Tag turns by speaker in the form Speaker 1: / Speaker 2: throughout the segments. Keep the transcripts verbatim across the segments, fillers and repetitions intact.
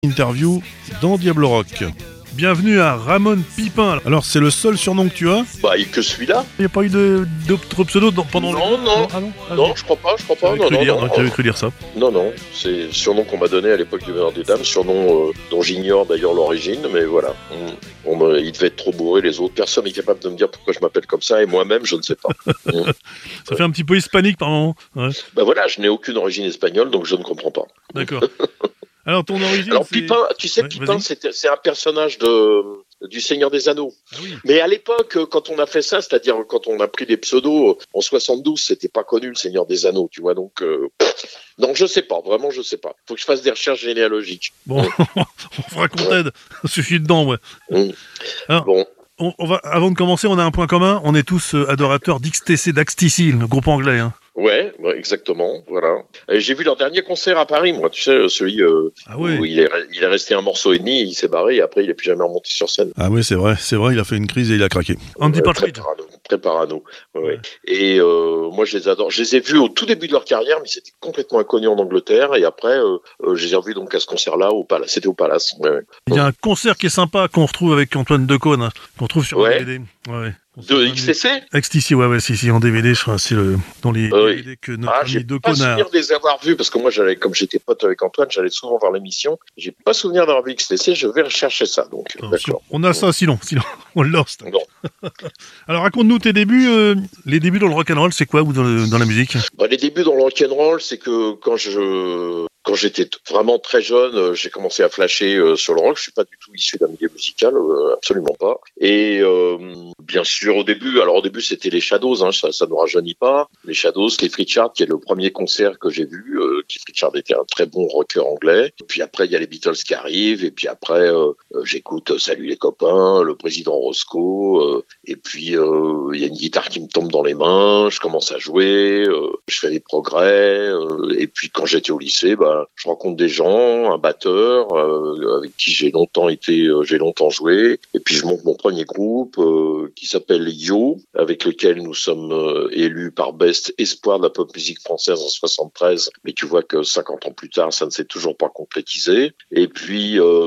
Speaker 1: Interview dans Diablo Rock. Bienvenue à Ramon Pipin. Alors, c'est le seul surnom que tu as ?
Speaker 2: Bah, et que celui-là.
Speaker 1: Il n'y a pas eu de, d'autres pseudos dans- pendant
Speaker 2: Non,
Speaker 1: le...
Speaker 2: non,
Speaker 1: ah, non, ah,
Speaker 2: non, je crois pas, je crois pas.
Speaker 1: J'avais
Speaker 2: Non,
Speaker 1: cru,
Speaker 2: non,
Speaker 1: dire,
Speaker 2: non,
Speaker 1: j'avais cru dire ça.
Speaker 2: non, non, c'est le surnom qu'on m'a donné à l'époque du Bonheur des Dames, surnom euh, dont j'ignore d'ailleurs l'origine, mais voilà. On, on me, il devait être trop bourré, les autres. Personne n'est capable de me dire pourquoi je m'appelle comme ça, et moi-même, je ne sais pas. mm.
Speaker 1: Ça fait un petit peu hispanique par moment. Ouais.
Speaker 2: Bah voilà, je n'ai aucune origine espagnole, donc je ne comprends pas.
Speaker 1: D'accord. Alors, ton origine,
Speaker 2: Alors,
Speaker 1: c'est...
Speaker 2: Pipin, tu sais,
Speaker 1: Ouais,
Speaker 2: Pipin,
Speaker 1: vas-y.
Speaker 2: c'est, c'est un personnage de, du Seigneur des Anneaux.
Speaker 1: Ah oui.
Speaker 2: Mais à l'époque, quand on a fait ça, c'est-à-dire quand on a pris des pseudos en soixante-douze, c'était pas connu le Seigneur des Anneaux, tu vois. Donc, euh, donc je sais pas, vraiment, je sais pas. Faut que je fasse des recherches généalogiques.
Speaker 1: Bon, on fera qu'on t'aide. Je suis dedans, ouais.
Speaker 2: Mm.
Speaker 1: Alors,
Speaker 2: Bon,
Speaker 1: on, on va, avant de commencer, on a un point commun. On est tous euh, adorateurs d'X T C, d'X T C, le groupe anglais. Hein.
Speaker 2: ouais, ouais, exactement, voilà. Et j'ai vu leur dernier concert à Paris, moi, tu sais, celui euh,
Speaker 1: Ah oui.
Speaker 2: où il est, il est resté un morceau et demi, il s'est barré et après il est plus jamais remonté sur scène.
Speaker 1: Ah oui, c'est vrai, c'est vrai, il a fait une crise et il a craqué. Andy
Speaker 2: Ouais,
Speaker 1: Partridge.
Speaker 2: Très parano, très parano. Ouais,
Speaker 1: Ouais.
Speaker 2: ouais. Et euh, moi, je les adore. Je les ai vus au tout début de leur carrière, mais c'était complètement inconnu en Angleterre. Et après, euh, euh, je les ai revus donc à ce concert-là, au Palace. C'était au Palace. Ouais, ouais.
Speaker 1: Il y a un concert qui est sympa qu'on retrouve avec Antoine Decaune, hein, qu'on trouve sur
Speaker 2: Ouais.
Speaker 1: un D V D. Ouais, ouais.
Speaker 2: De X T C.
Speaker 1: X T C, ouais, ouais, si, si, en D V D, je crois, c'est le, dans les
Speaker 2: Euh,
Speaker 1: D V D que notre
Speaker 2: Ah,
Speaker 1: ami
Speaker 2: j'ai
Speaker 1: Decaune
Speaker 2: pas
Speaker 1: a.
Speaker 2: souvenir de les avoir vus parce que moi, j'allais, comme j'étais pote avec Antoine, j'allais souvent voir l'émission. J'ai pas souvenir d'avoir vu X T C. Je vais rechercher ça. Donc,
Speaker 1: Alors,
Speaker 2: d'accord.
Speaker 1: si on a ça, sinon, sinon, on lost.
Speaker 2: Bon.
Speaker 1: Alors, raconte-nous tes débuts, euh, les débuts dans le rock'n'roll, c'est quoi, ou dans, le- dans la musique?
Speaker 2: Bah, les débuts dans le rock'n'roll, c'est que quand je quand j'étais t- vraiment très jeune, euh, j'ai commencé à flasher euh, sur le rock. Je suis pas du tout issu d'un milieu musical, euh, absolument pas. Et euh, bien sûr, au début, alors au début c'était les Shadows, hein, ça, ça ne rajeunit pas. Les Shadows, Cliff Richard, qui est le premier concert que j'ai vu. Euh, Cliff Richard était un très bon rocker anglais. Et puis après, il y a les Beatles qui arrivent. Et puis après, euh, euh, j'écoute euh, Salut les copains, le président Roscoe. Euh, et puis euh, il y a une guitare qui me tombe dans les mains. Je commence à jouer. Euh, je fais des progrès. Euh, et puis quand j'étais au lycée, bah je rencontre des gens, un batteur euh, avec qui j'ai longtemps été, euh, j'ai longtemps joué, et puis je monte mon premier groupe euh, qui s'appelle Yo, avec lequel nous sommes euh, élus par Best Espoir de la pop musique française en soixante-treize. Mais tu vois que cinquante ans plus tard, ça ne s'est toujours pas concrétisé. Et puis, euh,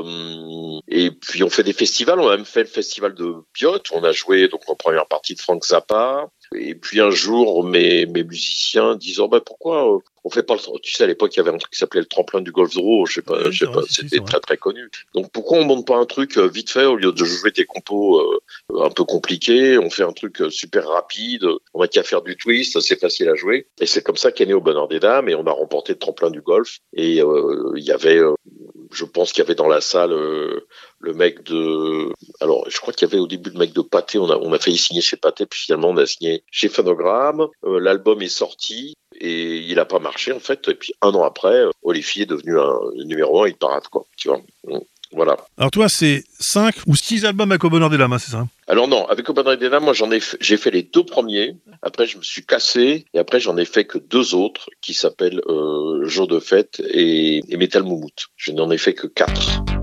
Speaker 2: et puis on fait des festivals. On a même fait le festival de Biot. On a joué donc en première partie de Frank Zappa. Et puis un jour, mes, mes musiciens disent oh ben pourquoi euh, on fait pas le, tu sais à l'époque il y avait un truc qui s'appelait le tremplin du Golf Draw, je sais pas,
Speaker 1: Oui,
Speaker 2: je sais
Speaker 1: c'est
Speaker 2: pas,
Speaker 1: vrai, si, si,
Speaker 2: c'était
Speaker 1: c'est
Speaker 2: très très connu. Donc pourquoi on monte pas un truc euh, vite fait au lieu de jouer des compos euh, un peu compliqués, on fait un truc euh, super rapide, on va qu'à faire du twist, c'est facile à jouer. Et c'est comme ça qu'est né Au Bonheur des Dames et on a remporté le tremplin du golf. Et euh, il y avait, euh, je pense qu'il y avait dans la salle euh, le mec de, alors je crois qu'il y avait au début le mec de Pathé, on a on a failli signer chez Pathé, puis finalement on a signé chez Phonogramme. Euh, l'album est sorti et il a pas marché en fait. Et puis un an après, Olivier est devenu un numéro un, il parade quoi, tu vois. Voilà.
Speaker 1: Alors, toi, c'est cinq ou six albums avec Au Bonheur des Dames, hein, c'est ça?
Speaker 2: Alors non, avec Au Bonheur des Dames, moi j'en ai fait, j'ai fait les deux premiers. Après je me suis cassé et après j'en ai fait que deux autres qui s'appellent euh, Jour de fête et, et Metal Moumout. Je n'en ai fait que quatre.